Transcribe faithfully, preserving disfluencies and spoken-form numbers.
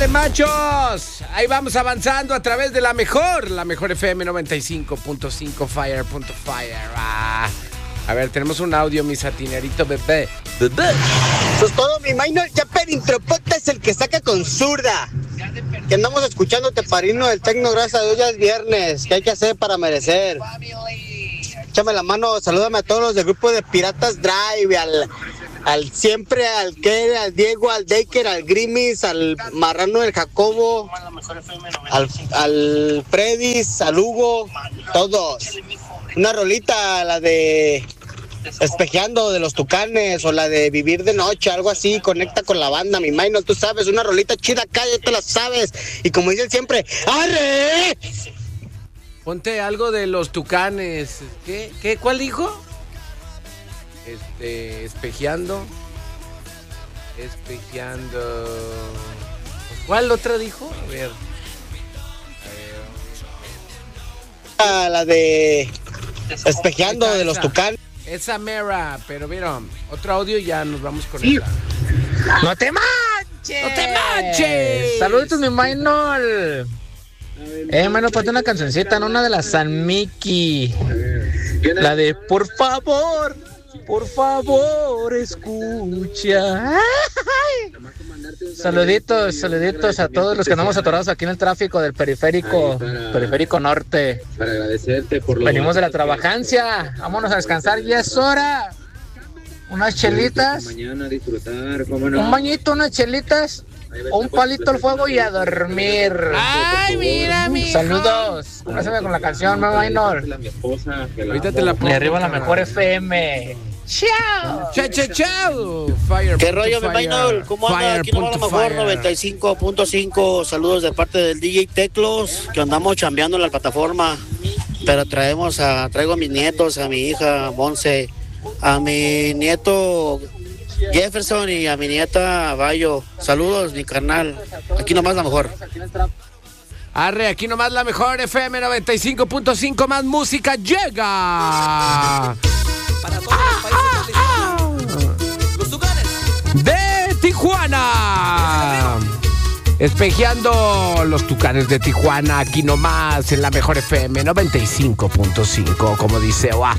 machos! Ahí vamos avanzando a través de la mejor, la mejor F M noventa y cinco punto cinco, Fire punto fire. Ah. A ver, tenemos un audio, mi satinerito bebé. Bebé. Eso es todo, mi minor. Ya Perintropota es el que saca con zurda. Que andamos escuchándote, parino del tecno, gracias a Dios, ya es viernes. ¿Qué hay que hacer para merecer? Échame la mano, salúdame a todos los del grupo de Piratas Drive, al, al siempre, al que, al Diego, al Daker, al Grimis, al Marrano del Jacobo, al, al Fredis, al Hugo, todos. Una rolita, la de Espejeando de los Tucanes, o la de Vivir de Noche, algo así, conecta con la banda, mi minor, tú sabes, una rolita chida acá, ya te la sabes. Y como dicen siempre, ¡arre! Ponte algo de los Tucanes. ¿Qué? ¿Qué? ¿Cuál dijo? Este, espejeando. Espejeando. ¿Cuál otra dijo? A ver. A ver. La de Espejeando esa, de los esa. Tucanes. Esa mera, pero vieron, otro audio y ya nos vamos con Sí. esa. ¡No te manches! ¡No te manches! Saluditos, mi Maynol. Eh, Maynol, ponte una cancioncita, no una de la San Miki. La de Por favor, por favor, escucha. Ay. Saluditos, saluditos a todos los que andamos atorados aquí en el tráfico del periférico, periférico norte. Para agradecerte por lo Venimos de la trabajancia, vámonos a descansar, ya es hora. Unas chelitas, mañana disfrutar, cómo no. un bañito, unas chelitas, un palito al fuego y a dormir. ¡Ay, mira, mi! Saludos, conóceme con la canción, no Maynor. Mi esposa, que la Ahorita te la Y pongo. arriba la mejor F M. ¡Chao! ¡Chao, chao, chao! Fire ¿Qué punto rollo, mi fire. Maynol? ¿Cómo anda? Fire Aquí nomás la punto mejor, fire. noventa y cinco punto cinco. Saludos de parte del D J Teclos, que andamos chambeando en la plataforma. Pero traemos a, traigo a mis nietos, a mi hija Monse, a mi nieto Jefferson y a mi nieta Bayo. Saludos, mi carnal. Aquí nomás la mejor. Arre, aquí nomás la mejor F M noventa y cinco punto cinco, más música llega. Para todos los países de Tijuana. Los Tucanes. De Tijuana. Espejeando los Tucanes de Tijuana, aquí nomás en la mejor F M noventa y cinco punto cinco, como dice, ¡guau!